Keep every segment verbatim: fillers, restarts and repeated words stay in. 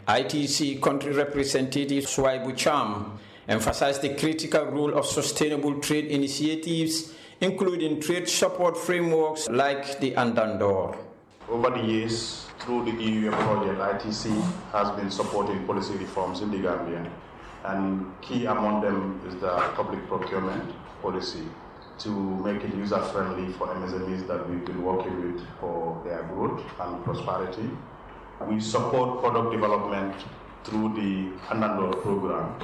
I T C Country Representative Swaibu Cham emphasized the critical role of sustainable trade initiatives, including trade support frameworks like the Andandor. Over the years, through the E U M project, I T C has been supporting policy reforms in the Gambia, and key among them is the public procurement policy to make it user-friendly for M S M Es that we've been working with for their growth and prosperity. We support product development through the Andandor program,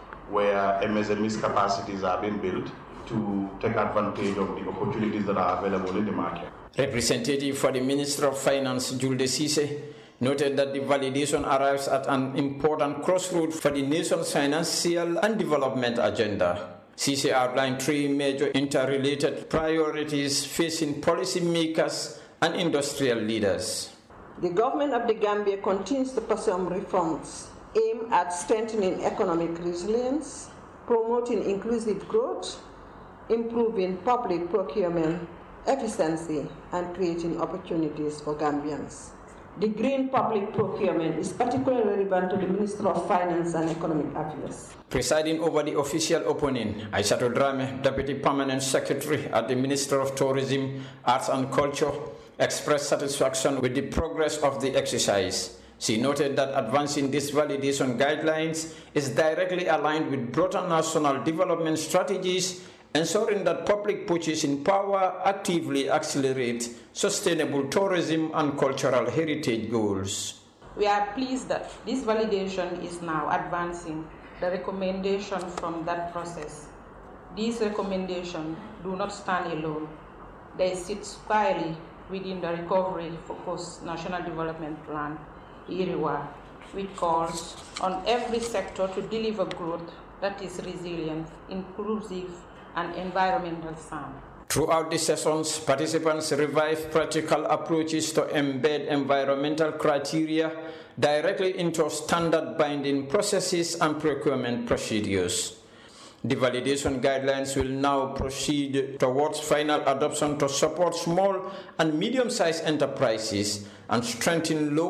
where M S M Es capacities are being built to take advantage of the opportunities that are available in the market. Representative for the Minister of Finance, Julde Cisse, noted that the validation arrives at an important crossroad for the nation's financial and development agenda. Cisse outlined three major interrelated priorities facing policymakers and industrial leaders. The government of the Gambia continues to pursue reforms aimed at strengthening economic resilience, promoting inclusive growth, improving public procurement efficiency, and creating opportunities for Gambians. The green public procurement is particularly relevant to the Minister of Finance and Economic Affairs. Presiding over the official opening, Aissatou Dramé, Deputy Permanent Secretary at the Minister of Tourism, Arts and Culture, expressed satisfaction with the progress of the exercise. She noted that advancing these validation guidelines is directly aligned with broader national development strategies, ensuring that public purchasing power actively accelerate sustainable tourism and cultural heritage goals. We are pleased that this validation is now advancing the recommendation from that process. These recommendations do not stand alone. They sit squarely within the Recovery Focused National Development Plan, I R I W A, which calls on every sector to deliver growth that is resilient, inclusive, and environmental sound. Throughout the sessions, participants revived practical approaches to embed environmental criteria directly into standard binding processes and procurement procedures. The validation guidelines will now proceed towards final adoption to support small and medium-sized enterprises and strengthen local